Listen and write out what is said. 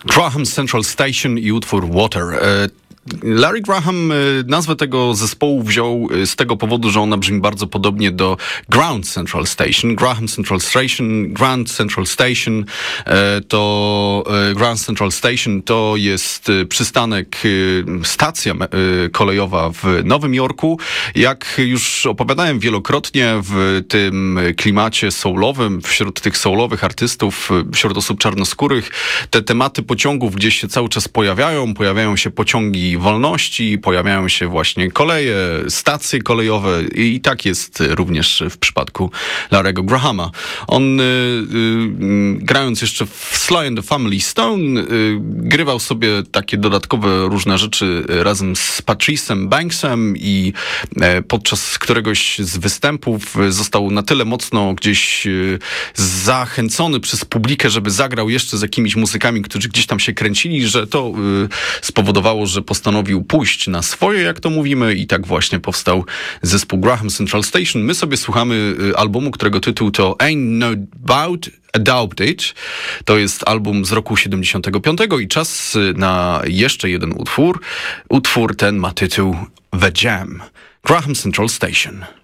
Graham Central Station i utwór Water. Larry Graham nazwę tego zespołu wziął z tego powodu, że ona brzmi bardzo podobnie do Ground Central Station. Graham Central Station, Grand Central Station Grand Central Station to jest przystanek, stacja kolejowa w Nowym Jorku. Jak już opowiadałem wielokrotnie, w tym klimacie soulowym, wśród tych soulowych artystów, wśród osób czarnoskórych, te tematy pociągów gdzieś się cały czas pojawiają się pociągi wolności, pojawiają się właśnie koleje, stacje kolejowe i tak jest również w przypadku Larry'ego Grahama. On grając jeszcze w Sly and the Family Stone grywał sobie takie dodatkowe różne rzeczy razem z Patrice'em Banksem i podczas któregoś z występów został na tyle mocno gdzieś zachęcony przez publikę, żeby zagrał jeszcze z jakimiś muzykami, którzy gdzieś tam się kręcili, że to spowodowało, że postanowił pójść na swoje, jak to mówimy, i tak właśnie powstał zespół Graham Central Station. My sobie słuchamy albumu, którego tytuł to Ain't No Doubt It. To jest album z roku 75 i czas na jeszcze jeden utwór. Utwór ten ma tytuł The Jam. Graham Central Station.